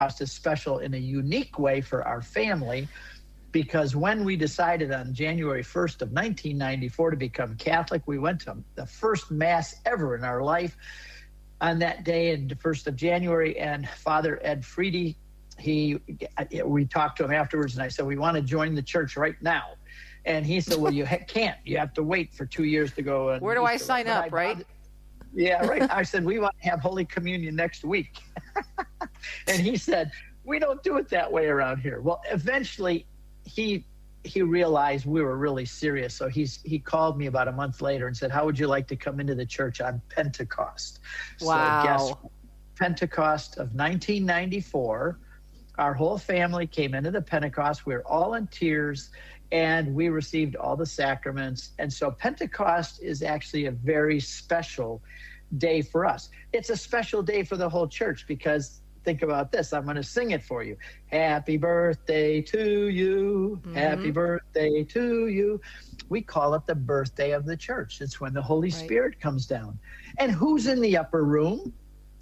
is special in a unique way for our family, because when we decided on January 1st of 1994 to become Catholic, we went to the first Mass ever in our life on that day, in the 1st of January, and Father Ed Friede, we talked to him afterwards, and I said, we want to join the church right now. And he said, well, you can't. You have to wait for 2 years to go. Where do I sign up, right? Yeah, right. I said, we want to have Holy Communion next week. And he said, we don't do it that way around here. Well, eventually he realized we were really serious. So he called me about a month later and said, how would you like to come into the church on Pentecost? Wow. So guess Pentecost of 1994, our whole family came into the Pentecost. We were all in tears, and we received all the sacraments. And so Pentecost is actually a very special day for us. It's a special day for the whole church, because think about this. I'm going to sing it for you. Happy birthday to you. Mm-hmm. Happy birthday to you. We call it the birthday of the church. It's when the Holy Spirit comes down. And who's in the upper room?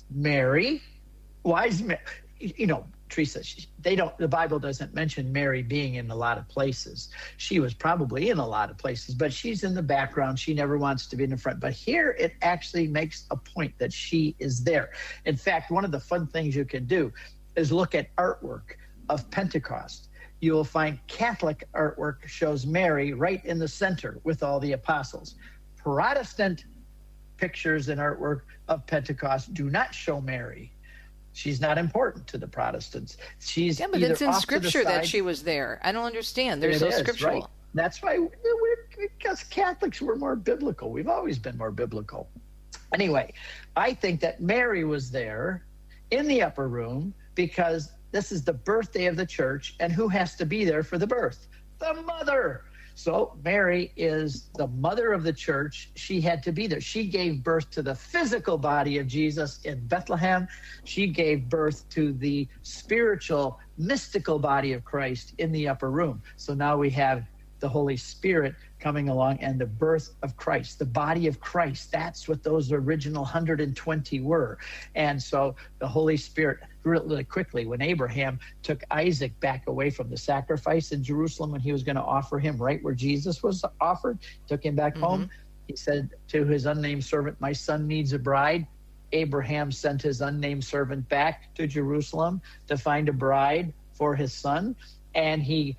Mary. Wise Mary. You know, Teresa, the Bible doesn't mention Mary being in a lot of places. She was probably in a lot of places, but she's in the background. She never wants to be in the front. But here it actually makes a point that she is there. In fact, one of the fun things you can do is look at artwork of Pentecost. You will find Catholic artwork shows Mary right in the center with all the apostles. Protestant pictures and artwork of Pentecost do not show Mary. She's not important to the Protestants. She's but it's in Scripture that she was there. I don't understand. They're so scriptural. Right. That's why because Catholics were more biblical. We've always been more biblical. Anyway, I think that Mary was there in the upper room because this is the birthday of the church, and who has to be there for the birth? The mother. So Mary is the mother of the church. She had to be there. She gave birth to the physical body of Jesus in Bethlehem. She gave birth to the spiritual, mystical body of Christ in the upper room. So now we have the Holy Spirit coming along and the birth of Christ, the body of Christ. That's what those original 120 were. And so the Holy Spirit, really quickly, when Abraham took Isaac back away from the sacrifice in Jerusalem when he was going to offer him right where Jesus was offered, took him back home. He said to his unnamed servant, my son needs a bride. Abraham sent his unnamed servant back to Jerusalem to find a bride for his son. And he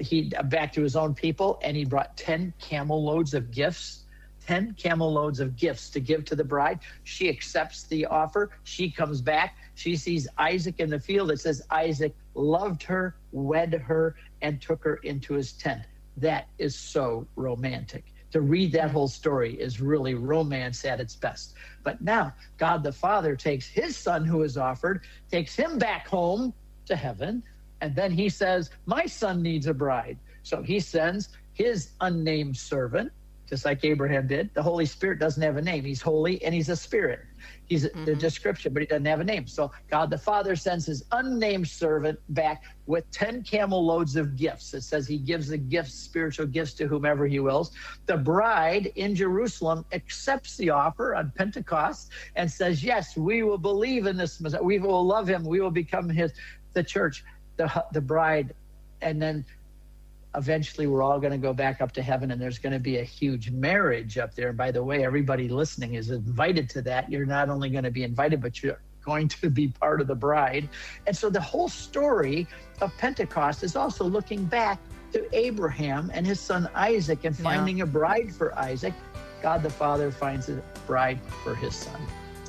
back to his own people, and he brought 10 camel loads of gifts. 10 camel loads of gifts to give to the bride. She accepts the offer. She comes back. She sees Isaac in the field. It says Isaac loved her, wed her, and took her into his tent. That is so romantic. To read that whole story is really romance at its best. But now God the Father takes his son who is offered, takes him back home to heaven, and then he says, my son needs a bride. So he sends his unnamed servant, just like Abraham did. The Holy Spirit doesn't have a name. He's holy and he's a spirit. He's the description, but he doesn't have a name. So God the Father sends his unnamed servant back with 10 camel loads of gifts. It says he gives the gifts, spiritual gifts, to whomever he wills. The bride in Jerusalem accepts the offer on Pentecost and says, yes, we will believe in this Messiah. We will love him. We will become the church, the bride. And then eventually we're all going to go back up to heaven, and there's going to be a huge marriage up there. And by the way, everybody listening is invited to that. You're not only going to be invited, but you're going to be part of the bride. And so the whole story of Pentecost is also looking back to Abraham and his son Isaac and finding a bride for Isaac. God the Father finds a bride for his son.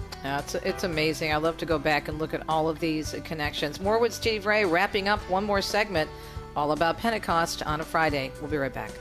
It's amazing. I love to go back and look at all of these connections. More with Steve Ray, wrapping up one more segment all about Pentecost on a Friday. We'll be right back.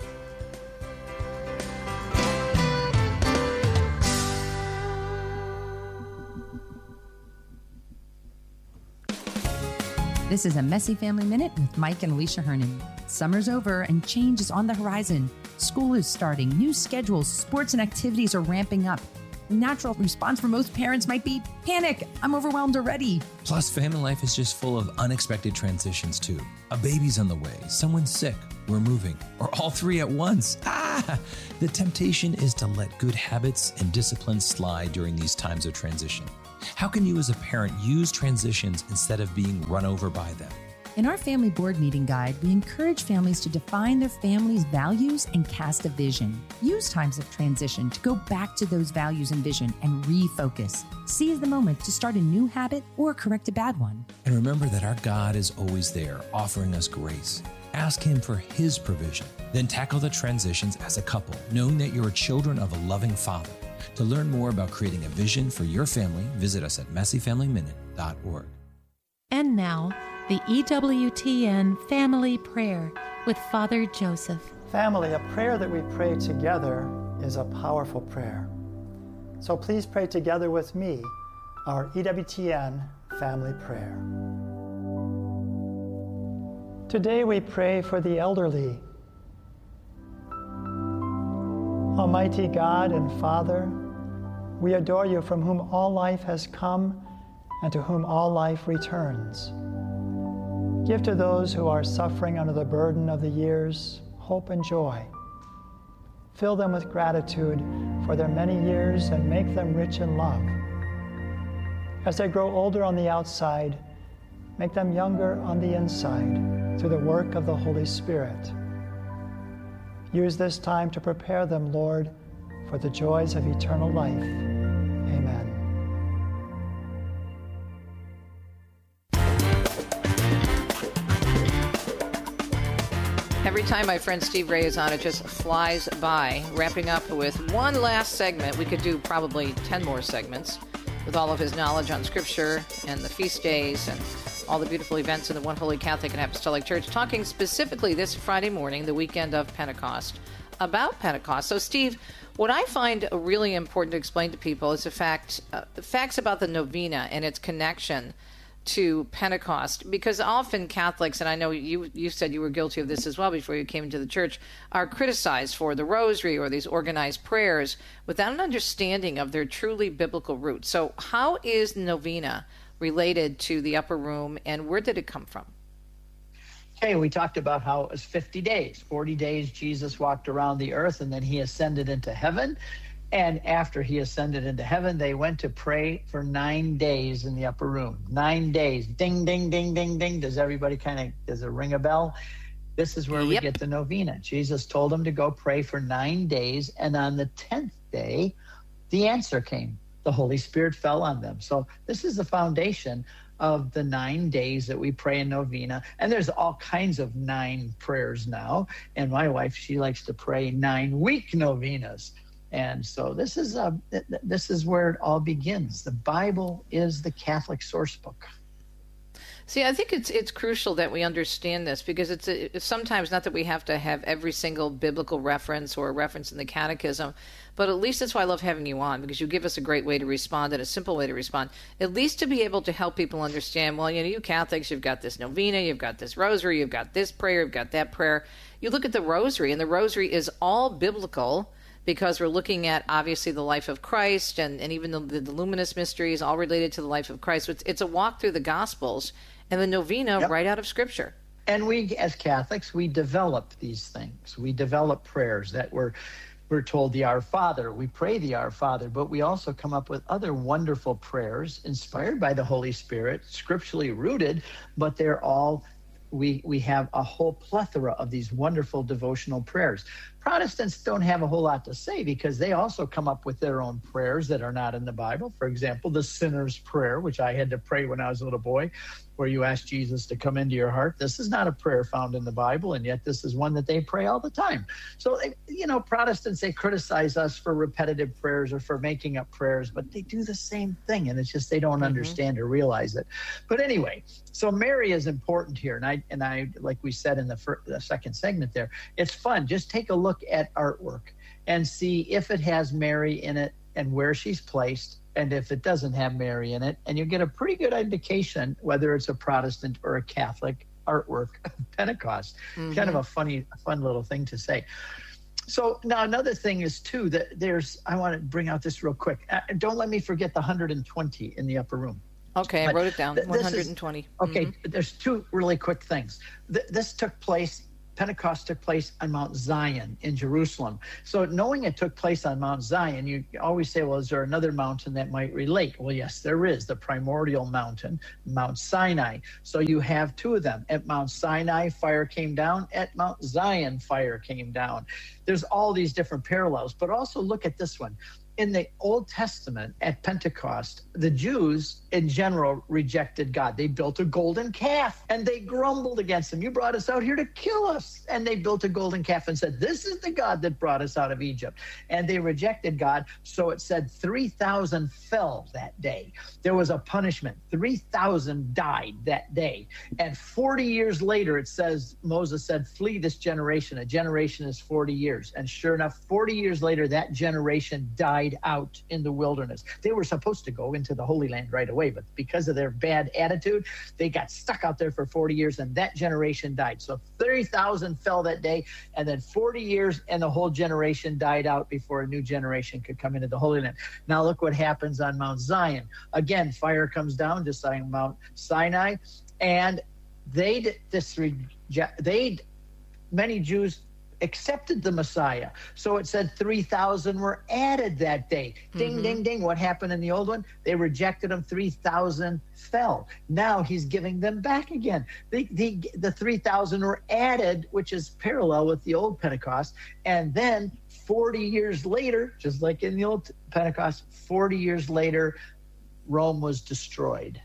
This is a Messy Family Minute with Mike and Alicia Hernon. Summer's over and change is on the horizon. School is starting, new schedules, sports and activities are ramping up. The natural response for most parents might be panic. I'm overwhelmed already. Plus, family life is just full of unexpected transitions, too. A baby's on the way, someone's sick, we're moving, or all three at once. The temptation is to let good habits and discipline slide during these times of transition. How can you as a parent use transitions instead of being run over by them? In our family board meeting guide, we encourage families to define their family's values and cast a vision. Use times of transition to go back to those values and vision and refocus. Seize the moment to start a new habit or correct a bad one. And remember that our God is always there, offering us grace. Ask Him for His provision. Then tackle the transitions as a couple, knowing that you're children of a loving Father. To learn more about creating a vision for your family, visit us at messyfamilyminute.org. And now, the EWTN Family Prayer with Father Joseph. Family, a prayer that we pray together is a powerful prayer. So please pray together with me our EWTN Family Prayer. Today we pray for the elderly. Almighty God and Father, we adore you, from whom all life has come and to whom all life returns. Give to those who are suffering under the burden of the years hope and joy. Fill them with gratitude for their many years and make them rich in love. As they grow older on the outside, make them younger on the inside through the work of the Holy Spirit. Use this time to prepare them, Lord, for the joys of eternal life. Amen. Every time my friend Steve Ray is on, it just flies by. Wrapping up with one last segment. We could do probably 10 more segments with all of his knowledge on Scripture and the feast days and all the beautiful events in the One Holy Catholic and Apostolic Church, talking specifically this Friday morning, the weekend of Pentecost, about Pentecost. So, Steve, what I find really important to explain to people is the facts about the novena and its connection to Pentecost, because often Catholics, and I know you said you were guilty of this as well before you came into the church, are criticized for the rosary or these organized prayers without an understanding of their truly biblical roots. So how is the novena related to the upper room, and where did it come from? Okay, we talked about how it was 50 days. 40 days Jesus walked around the earth, and then he ascended into heaven. And after he ascended into heaven, they went to pray for 9 days in the upper room. 9 days. Ding, ding, ding, ding, ding. Does everybody does it ring a bell? This is where we get the novena. Jesus told them to go pray for 9 days. And on the 10th day, the answer came. The Holy Spirit fell on them. So this is the foundation of the 9 days that we pray in novena. And there's all kinds of 9 prayers now. And my wife, she likes to pray 9-week novenas. And so this is where it all begins. The Bible is the Catholic source book. See, I think it's crucial that we understand this, because it's sometimes not that we have to have every single biblical reference or a reference in the catechism, but at least that's why I love having you on, because you give us a great way to respond and a simple way to respond, at least to be able to help people understand, well, you Catholics, you've got this novena, you've got this rosary, you've got this prayer, you've got that prayer. You look at the rosary, and the rosary is all biblical, because we're looking at, obviously, the life of Christ and even the luminous mysteries, all related to the life of Christ. So it's a walk through the Gospels and the novena right out of Scripture. And we, as Catholics, we develop these things. We develop prayers that we're told the Our Father. We pray the Our Father, but we also come up with other wonderful prayers inspired by the Holy Spirit, scripturally rooted, but they're all, we have a whole plethora of these wonderful devotional prayers. Protestants don't have a whole lot to say, because they also come up with their own prayers that are not in the Bible. For example, the sinner's prayer, which I had to pray when I was a little boy, where you ask Jesus to come into your heart. This is not a prayer found in the Bible, and yet this is one that they pray all the time. So, Protestants, they criticize us for repetitive prayers or for making up prayers, but they do the same thing, and it's just they don't understand or realize it. But anyway, so Mary is important here, and I like we said in the second segment there, it's fun. Just take a look at artwork and see if it has Mary in it and where she's placed, and if it doesn't have Mary in it, and you get a pretty good indication whether it's a Protestant or a Catholic artwork of Pentecost. Kind of a fun little thing to say. So now another thing is too that I want to bring out this real quick. Don't let me forget the 120 in the upper room. Okay, I wrote it down. 120. Okay, there's two really quick things. This took place Pentecost took place on Mount Zion in Jerusalem. So knowing it took place on Mount Zion, you always say, well, is there another mountain that might relate? Well, yes, there is, the primordial mountain, Mount Sinai. So you have two of them. At Mount Sinai, fire came down. At Mount Zion, fire came down. There's all these different parallels, but also look at this one. In the Old Testament, at Pentecost, the Jews in general rejected God. They built a golden calf and they grumbled against him. You brought us out here to kill us. And they built a golden calf and said, this is the God that brought us out of Egypt. And they rejected God. So it said 3,000 fell that day. There was a punishment. 3,000 died that day. And 40 years later, it says, Moses said, flee this generation. A generation is 40 years. And sure enough, 40 years later, that generation died out in the wilderness. They were supposed to go into the Holy Land right away, but because of their bad attitude, they got stuck out there for 40 years, and that generation died. So 30,000 fell that day, and then 40 years, and the whole generation died out before a new generation could come into the Holy Land. Now look what happens on Mount Zion. Again, fire comes down, just like Mount Sinai, and many Jews accepted the Messiah. So it said 3,000 were added that day. Ding, ding, ding. What happened in the old one? They rejected him. 3,000 fell. Now he's giving them back again. The 3,000 were added, which is parallel with the old Pentecost. And then 40 years later, just like in the old Pentecost, 40 years later, Rome was destroyed.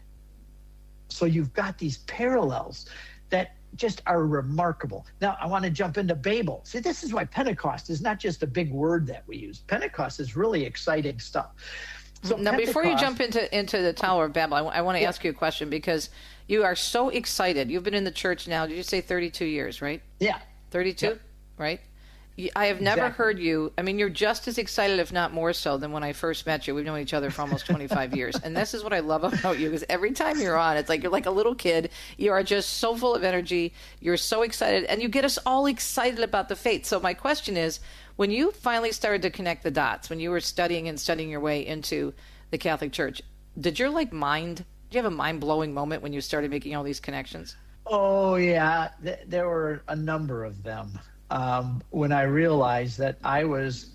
So you've got these parallels that just are remarkable. Now, I want to jump into Babel. See, this is why Pentecost is not just a big word that we use. Pentecost is really exciting stuff. So now, before you jump into the Tower of Babel, I want to ask you a question, because you are so excited. You've been in the church now, did you say 32 years, right? Yeah. 32, yep. Right? I have never heard you, I mean, you're just as excited, if not more so, than when I first met you. We've known each other for almost 25 years. And this is what I love about you, because every time you're on, it's like you're like a little kid. You are just so full of energy. You're so excited. And you get us all excited about the faith. So my question is, when you finally started to connect the dots, when you were studying your way into the Catholic Church, did you have a mind-blowing moment when you started making all these connections? Oh, yeah. There were a number of them. When I realized that I was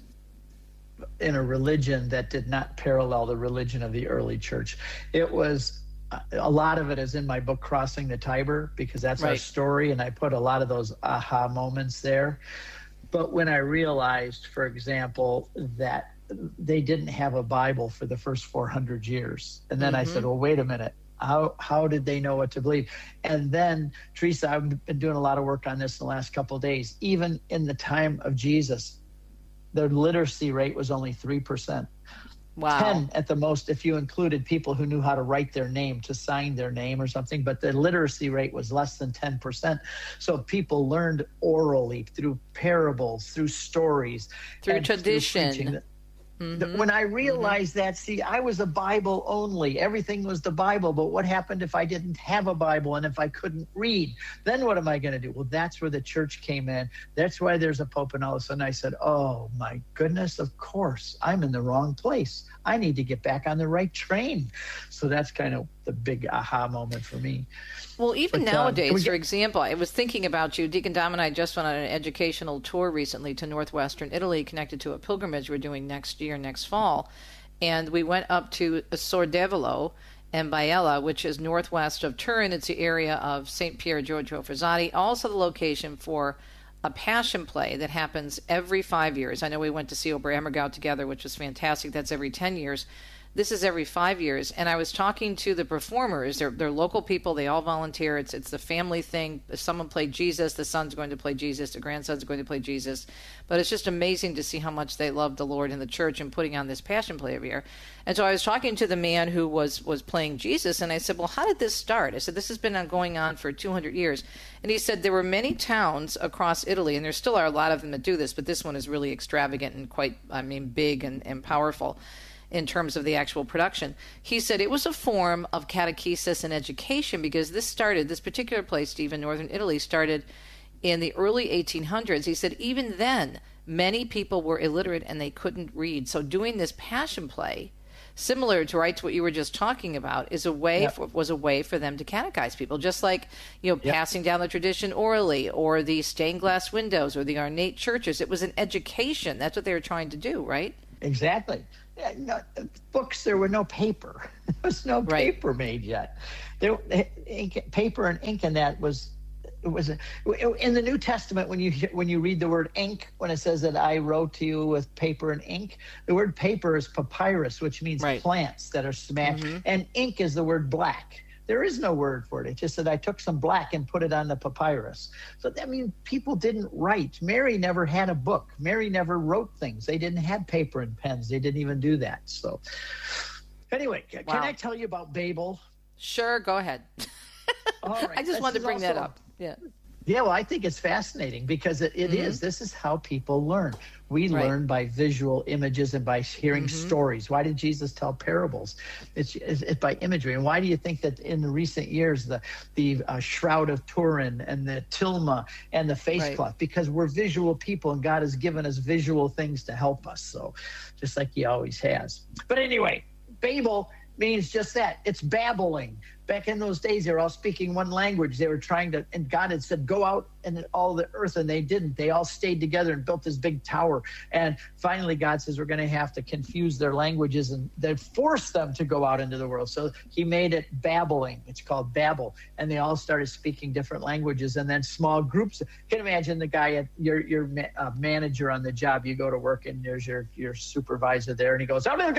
in a religion that did not parallel the religion of the early church. It was, a lot of it is in my book, Crossing the Tiber, because that's our story, and I put a lot of those aha moments there. But when I realized, for example, that they didn't have a Bible for the first 400 years, and then I said, well, wait a minute. How did they know what to believe? And then, Teresa, I've been doing a lot of work on this in the last couple of days. Even in the time of Jesus, the literacy rate was only 3%. Wow. 10 at the most if you included people who knew how to write their name, to sign their name or something. But the literacy rate was less than 10%. So people learned orally, through parables, through stories. Through tradition. When I realized that, see, I was a Bible only. Everything was the Bible. But what happened if I didn't have a Bible and if I couldn't read? Then what am I going to do? Well, that's where the church came in. That's why there's a Pope. And all of a sudden I said, oh, my goodness, of course, I'm in the wrong place. I need to get back on the right train. So that's kind of the big aha moment for me. Well, even nowadays, for example, I was thinking about you. Deacon Dom and I just went on an educational tour recently to northwestern Italy, connected to a pilgrimage we're doing next fall. And we went up to Sordevolo and Biella, which is northwest of Turin. It's the area of St. Pier Giorgio Frassati, also the location for a passion play that happens every 5 years. I know we went to see Oberammergau together, which was fantastic. That's every 10 years. This is every 5 years. And I was talking to the performers. They're local people. They all volunteer. It's the family thing. If someone played Jesus, the son's going to play Jesus, the grandson's going to play Jesus. But it's just amazing to see how much they love the Lord and the church and putting on this passion play every year. And so I was talking to the man who was playing Jesus, and I said, well, how did this start? I said, this has been going on for 200 years. And he said there were many towns across Italy, and there still are a lot of them that do this, but this one is really extravagant and quite, big and powerful in terms of the actual production. He said it was a form of catechesis and education, because this particular place, Steve, in northern Italy, started in the early 1800s. He said even then, many people were illiterate and they couldn't read. So doing this passion play similar to what you were just talking about, is was a way for them to catechize people, just like, passing down the tradition orally, or the stained glass windows, or the ornate churches. It was an education. That's what they were trying to do, right? Exactly. Yeah, books, there were no paper. There was no paper made yet. Paper and ink, and that was in the New Testament. When you read the word ink, when it says that I wrote to you with paper and ink, the word paper is papyrus, which means plants that are smashed, and ink is the word black. There is no word for it. It just said I took some black and put it on the papyrus. So that means people didn't write. Mary never had a book. Mary never wrote things. They didn't have paper and pens. They didn't even do that. So anyway, can I tell you about Babel? Sure, go ahead. All right. I just wanted to bring that up. Yeah. Yeah, well, I think it's fascinating because it is. This is how people learn. We learn by visual images and by hearing stories. Why did Jesus tell parables? It's by imagery. And why do you think that in the recent years, the Shroud of Turin and the tilma and the face cloth? Because we're visual people, and God has given us visual things to help us. So just like he always has. But anyway, Babel means just that. It's babbling. Back in those days, they were all speaking one language. They were trying to, and God had said, go out in all the earth, and they didn't. They all stayed together and built this big tower. And finally, God says, we're going to have to confuse their languages and then force them to go out into the world. So he made it babbling. It's called Babel. And they all started speaking different languages. And then small groups. You can imagine the guy at your manager on the job. You go to work, and there's your supervisor there, and he goes, and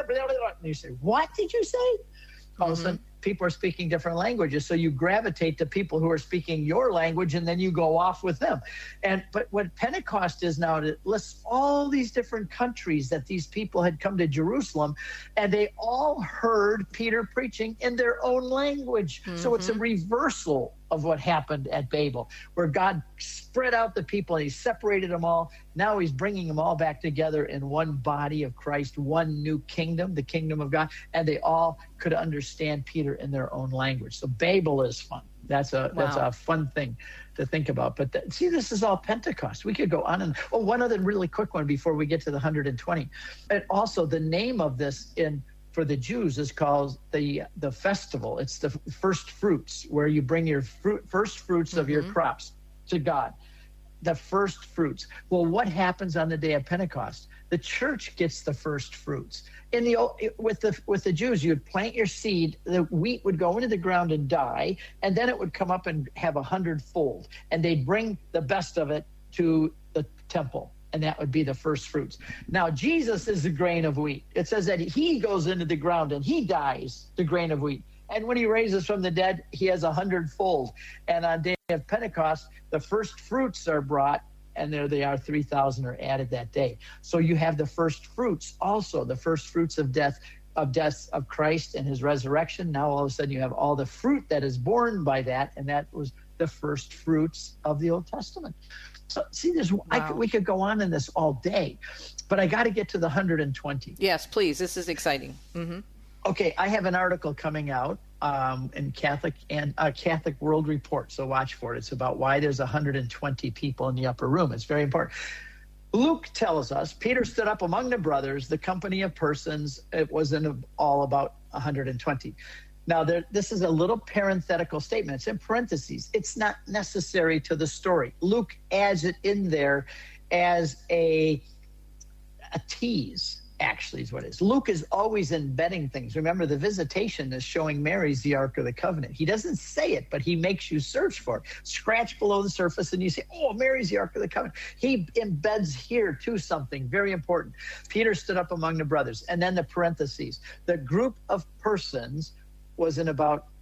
you say, what did you say? All of a sudden, people are speaking different languages, so you gravitate to people who are speaking your language, and then you go off with them. But what Pentecost is now, it lists all these different countries that these people had come to Jerusalem, and they all heard Peter preaching in their own language. So it's a reversal of what happened at Babel, where God spread out the people and he separated them all. Now he's bringing them all back together in one body of Christ, one new kingdom, the kingdom of God, and they all could understand Peter in their own language. So Babel is fun. That's a fun thing to think about. But see, this is all Pentecost. We could go on. And one other really quick one before we get to the 120. And also the name of this for the Jews is called the festival. It's the first fruits, where you bring your first fruits of your crops to God. The first fruits. Well, what happens on the day of Pentecost? The church gets the first fruits. With the Jews, you'd plant your seed, the wheat would go into the ground and die, and then it would come up and have 100-fold, and they'd bring the best of it to the temple, and that would be the first fruits. Now, Jesus is the grain of wheat. It says that he goes into the ground and he dies, the grain of wheat. And when he raises from the dead, he has 100-fold. And on the day of Pentecost, the first fruits are brought, and there they are, 3,000 are added that day. So you have the first fruits also, the first fruits of death of Christ and his resurrection. Now all of a sudden you have all the fruit that is born by that, and that was the first fruits of the Old Testament. So see, we could go on in this all day, but I got to get to the 120. Yes, please. This is exciting. Okay, I have an article coming out in Catholic World Report, so watch for it. It's about why there's 120 people in the upper room. It's very important. Luke tells us, Peter stood up among the brothers, the company of persons. It wasn't all about 120. Now, this is a little parenthetical statement. It's in parentheses. It's not necessary to the story. Luke adds it in there as a tease. Actually is what it is. Luke is always embedding things. Remember, the visitation is showing Mary's the Ark of the Covenant. He doesn't say it, but he makes you search for it. Scratch below the surface and you say, oh, Mary's the Ark of the Covenant. He embeds here too something very important. Peter stood up among the brothers. And then the parentheses. The group of persons was in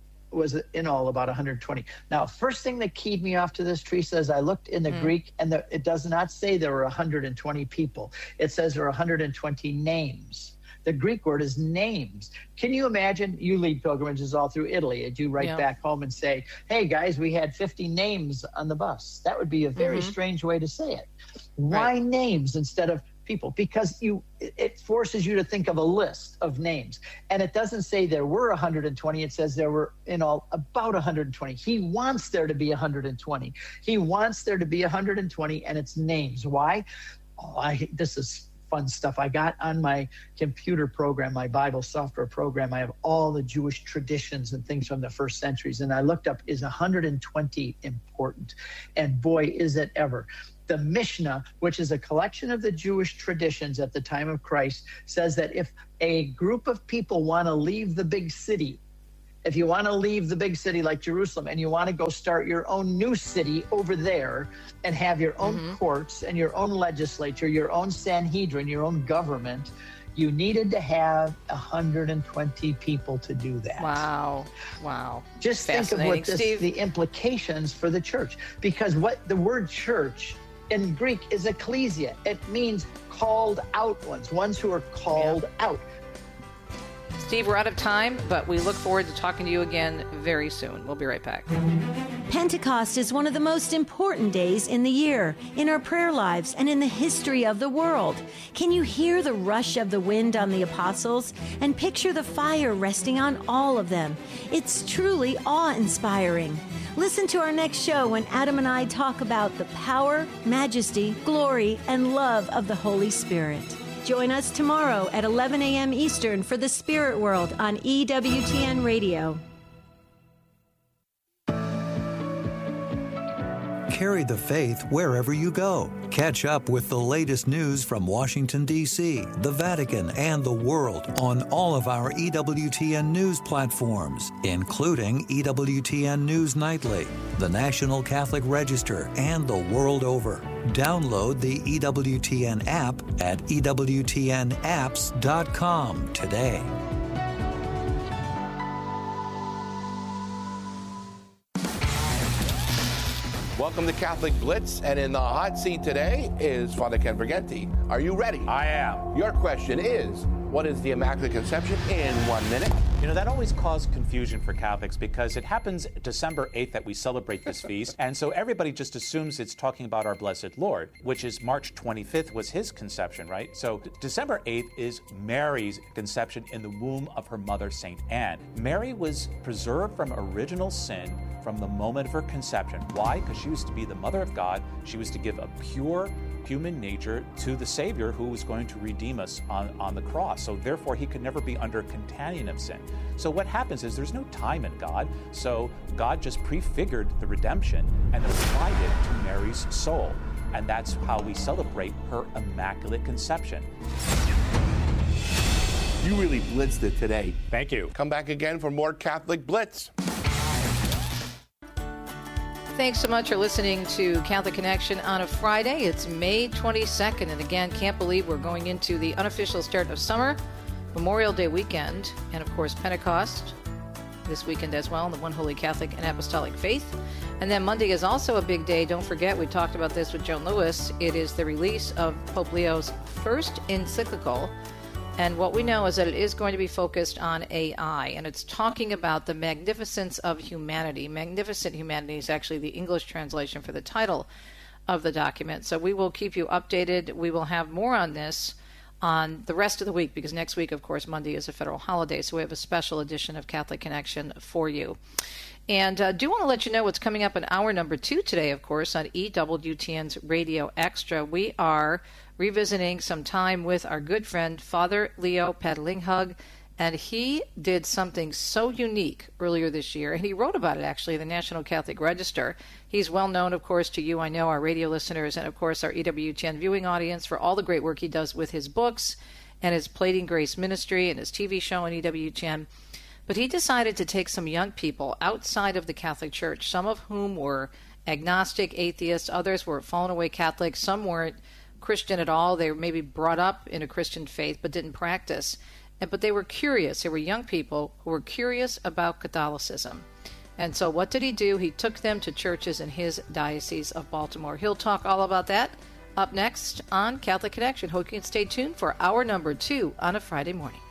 all about 120. Now, first thing that keyed me off to this, Teresa, is I looked in the Greek, and it does not say there were 120 people. It says there are 120 names. The Greek word is names. Can you imagine? You lead pilgrimages all through Italy, and you write back home and say, hey, guys, we had 50 names on the bus. That would be a very strange way to say it. Why names instead of people? Because it forces you to think of a list of names. And it doesn't say there were 120. It says there were in all about 120. He wants there to be 120. He wants there to be 120, and it's names. Why? This is fun stuff. I got on my computer program, my Bible software program, I have all the Jewish traditions and things from the first centuries. And I looked up, is 120 important? And boy, is it ever. The Mishnah, which is a collection of the Jewish traditions at the time of Christ, says that if a group of people want to leave the big city, if you want to leave the big city like Jerusalem and you want to go start your own new city over there and have your own courts and your own legislature, your own Sanhedrin, your own government, you needed to have 120 people to do that. Wow. Just think of what the implications for the church. Because what the word church in Greek is ecclesia. It means called out ones who are called out. Steve, we're out of time, but we look forward to talking to you again very soon. We'll be right back. Pentecost is one of the most important days in the year, in our prayer lives, and in the history of the world. Can you hear the rush of the wind on the apostles and picture the fire resting on all of them? It's truly awe-inspiring. Listen to our next show when Adam and I talk about the power, majesty, glory, and love of the Holy Spirit. Join us tomorrow at 11 a.m. Eastern for The Spirit World on EWTN Radio. Carry the faith wherever you go. Catch up with the latest news from Washington, D.C., the Vatican, and the world on all of our EWTN news platforms, including EWTN News Nightly, the National Catholic Register, and the world over. Download the EWTN app at EWTNapps.com today. Welcome to Catholic Blitz, and in the hot seat today is Father Ken Briganti. Are you ready? I am. Your question is, what is the Immaculate Conception in 1 minute? You know, that always caused confusion for Catholics because it happens December 8th that we celebrate this feast, and so everybody just assumes it's talking about our Blessed Lord, which is March 25th was his conception, right? So December 8th is Mary's conception in the womb of her mother, St. Anne. Mary was preserved from original sin from the moment of her conception. Why? Because she was to be the mother of God. She was to give a pure human nature to the Savior who was going to redeem us on the cross. So therefore, he could never be under contagion of sin. So what happens is there's no time in God. So God just prefigured the redemption and applied it to Mary's soul. And that's how we celebrate her Immaculate Conception. You really blitzed it today. Thank you. Come back again for more Catholic Blitz. Thanks so much for listening to Catholic Connection on a Friday. It's May 22nd, and again, can't believe we're going into the unofficial start of summer, Memorial Day weekend, and of course Pentecost this weekend as well, in the One Holy Catholic and Apostolic Faith. And then Monday is also a big day. Don't forget, we talked about this with Joan Lewis. It is the release of Pope Leo's first encyclical. And what we know is that it is going to be focused on AI, and it's talking about the magnificence of humanity. Magnificent Humanity is actually the English translation for the title of the document. So we will keep you updated. We will have more on this on the rest of the week, because next week, of course, Monday is a federal holiday. So we have a special edition of Catholic Connection for you. And do want to let you know what's coming up in hour number 2 today, of course, on EWTN's Radio Extra. We are revisiting some time with our good friend, Father Leo Padlinghug, and he did something so unique earlier this year, and he wrote about it, actually, in the National Catholic Register. He's well known, of course, to you, I know, our radio listeners, and, of course, our EWTN viewing audience for all the great work he does with his books and his Plating Grace ministry and his TV show on EWTN. But he decided to take some young people outside of the Catholic Church, some of whom were agnostic, atheists, others were fallen away Catholics, some weren't Christian at all. They were maybe brought up in a Christian faith but didn't practice. But they were curious. They were young people who were curious about Catholicism. And so what did he do? He took them to churches in his Diocese of Baltimore. He'll talk all about that up next on Catholic Connection. Hope you can stay tuned for hour number 2 on a Friday morning.